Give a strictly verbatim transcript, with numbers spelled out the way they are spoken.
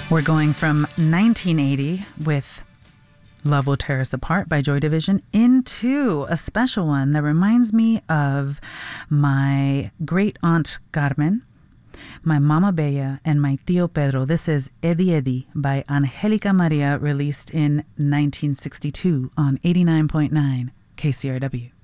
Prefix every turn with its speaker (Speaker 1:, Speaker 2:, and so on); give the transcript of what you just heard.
Speaker 1: We're going from nineteen eighty with Love Will Tear Us Apart by Joy Division into a special one that reminds me of my great aunt Carmen, my Mama Bella, and my Tío Pedro. This is Eddie Eddie by Angelica Maria, released in nineteen sixty-two on eighty-nine point nine K C R W.